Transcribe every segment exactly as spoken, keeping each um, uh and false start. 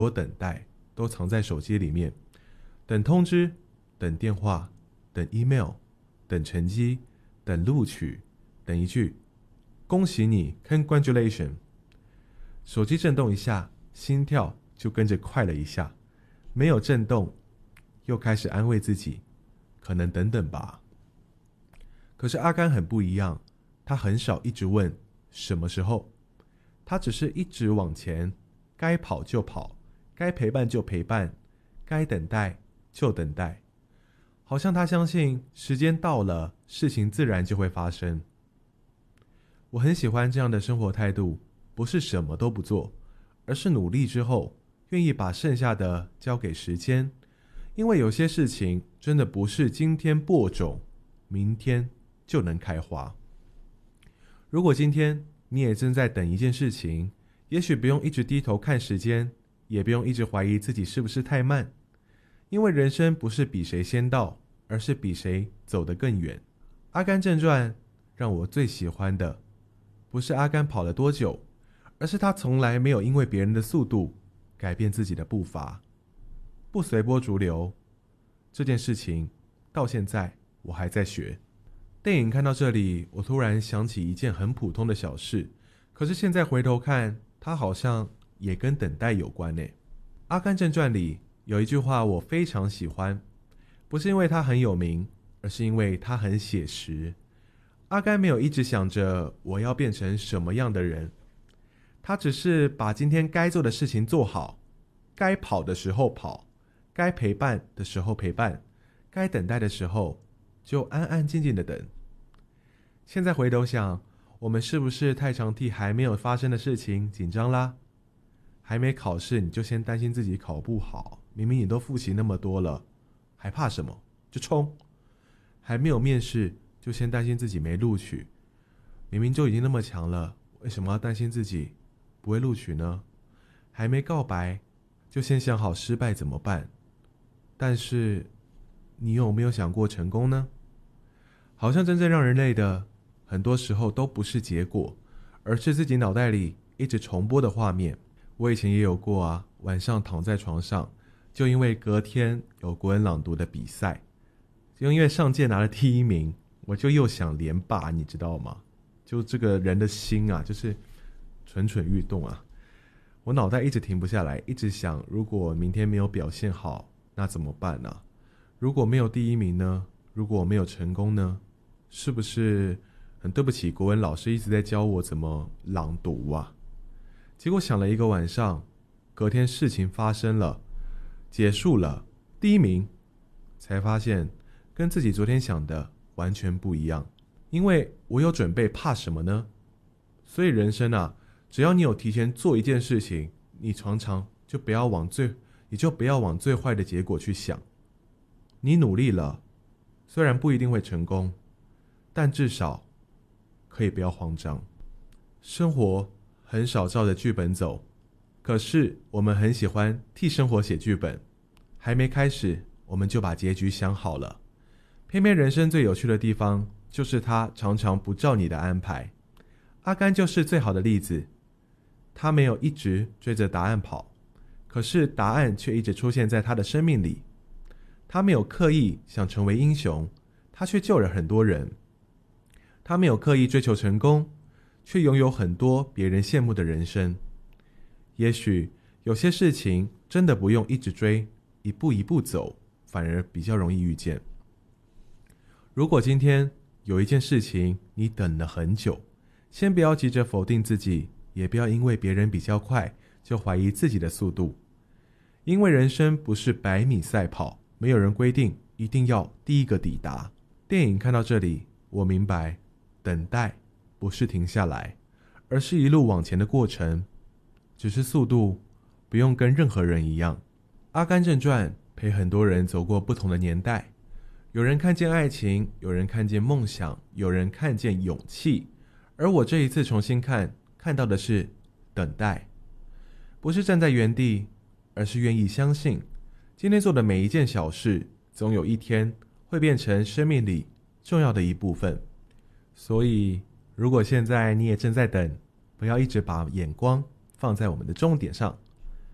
多等待都藏在手机里面，等通知，等电话，等 email， 等成绩，等录取，等一句恭喜你 congratulation。 手机震动一下，心跳就跟着快了一下，没有震动，又开始安慰自己可能等等吧。可是阿甘很不一样，他很少一直问什么时候，他只是一直往前，该跑就跑，该陪伴就陪伴，该等待就等待，好像他相信时间到了，事情自然就会发生。我很喜欢这样的生活态度，不是什么都不做，而是努力之后愿意把剩下的交给时间，因为有些事情真的不是今天播种明天就能开花。如果今天你也正在等一件事情，也许不用一直低头看时间，也不用一直怀疑自己是不是太慢，因为人生不是比谁先到，而是比谁走得更远。阿甘正传让我最喜欢的不是阿甘跑了多久，而是他从来没有因为别人的速度改变自己的步伐，不随波逐流。这件事情到现在我还在学。电影看到这里，我突然想起一件很普通的小事，可是现在回头看，它好像也跟等待有关呢。阿甘正传里有一句话我非常喜欢，不是因为它很有名，而是因为它很写实。阿甘没有一直想着我要变成什么样的人，他只是把今天该做的事情做好，该跑的时候跑，该陪伴的时候陪伴，该等待的时候就安安静静的等。现在回头想，我们是不是太常替还没有发生的事情紧张啦？还没考试你就先担心自己考不好，明明你都复习那么多了，还怕什么？就冲！还没有面试就先担心自己没录取，明明就已经那么强了，为什么要担心自己不会录取呢？还没告白就先想好失败怎么办，但是你有没有想过成功呢？好像真正让人累的很多时候都不是结果，而是自己脑袋里一直重播的画面。我以前也有过啊，晚上躺在床上，就因为隔天有国文朗读的比赛，就因为上届拿了第一名，我就又想连霸，你知道吗？就这个人的心啊，就是蠢蠢欲动啊。我脑袋一直停不下来，一直想，如果明天没有表现好，那怎么办呢？如果没有第一名呢？如果没有成功呢？是不是很对不起国文老师一直在教我怎么朗读啊？结果想了一个晚上，隔天事情发生了，结束了，第一名，才发现跟自己昨天想的完全不一样。因为我有准备，怕什么呢？所以人生啊，只要你有提前做一件事情，你常常就不要往最，你就不要往最坏的结果去想。你努力了，虽然不一定会成功，但至少可以不要慌张。生活很少照着剧本走，可是我们很喜欢替生活写剧本，还没开始我们就把结局想好了。偏偏人生最有趣的地方就是它常常不照你的安排。阿甘就是最好的例子，他没有一直追着答案跑，可是答案却一直出现在他的生命里。他没有刻意想成为英雄，他却救了很多人。他没有刻意追求成功，却拥有很多别人羡慕的人生。也许有些事情真的不用一直追，一步一步走，反而比较容易遇见。如果今天有一件事情你等了很久，先不要急着否定自己，也不要因为别人比较快就怀疑自己的速度。因为人生不是百米赛跑，没有人规定一定要第一个抵达。电影看到这里，我明白，等待不是停下来，而是一路往前的过程，只是速度不用跟任何人一样。阿甘正传陪很多人走过不同的年代，有人看见爱情，有人看见梦想，有人看见勇气，而我这一次重新看，看到的是等待，不是站在原地，而是愿意相信今天做的每一件小事，总有一天会变成生命里重要的一部分。所以如果现在你也正在等，不要一直把眼光放在我们的终点上，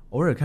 偶尔看